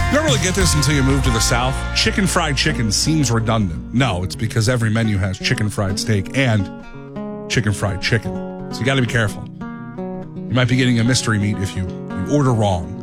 You don't really get this until you move to the South. Chicken fried chicken seems redundant. No, it's because every menu has chicken fried steak and chicken fried chicken. So you got to be careful. You might be getting a mystery meat if you order wrong.